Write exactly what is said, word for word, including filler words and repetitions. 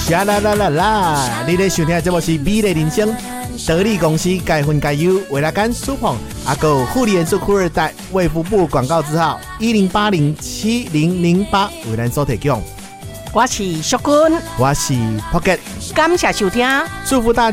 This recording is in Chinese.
沙啦啦啦啦！你咧收听的节目是《美丽人生》，得力公司该分该优，维拉甘舒捧，阿狗护理元素酷二代，卫福部广告字号一零八零七零零八为咱所提供。 我是淑君， 我是 Pocket， 感谢收听， 祝福大家。